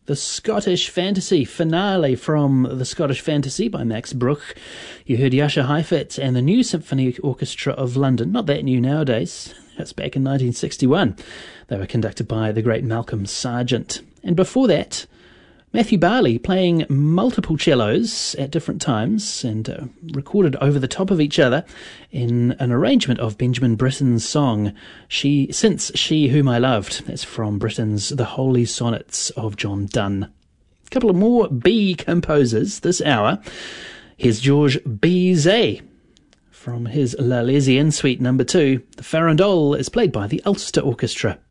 The Scottish Fantasy finale from The Scottish Fantasy by Max Bruch. You heard Jascha Heifetz and the New Symphony Orchestra of London. Not that new nowadays. That's back in 1961. They were conducted by the great Malcolm Sargent. And before that, Matthew Barley playing multiple cellos at different times and recorded over the top of each other in an arrangement of Benjamin Britten's song, Since She Whom I Loved. That's from Britten's The Holy Sonnets of John Donne. A couple of more B composers this hour. Here's Georges Bizet from his L'Arlésienne Suite No. 2. The Farandole is played by the Ulster Orchestra.